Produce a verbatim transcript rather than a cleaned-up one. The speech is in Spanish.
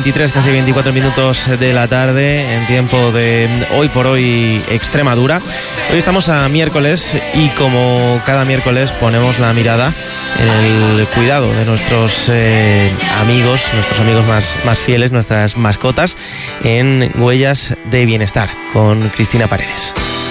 veintitrés, casi veinticuatro minutos de la tarde, en tiempo de Hoy por Hoy Extremadura. Hoy estamos a miércoles y como cada miércoles ponemos la mirada en el cuidado de nuestros eh, amigos, nuestros amigos más, más fieles, nuestras mascotas, en Huellas de Bienestar, con Cristina Paredes.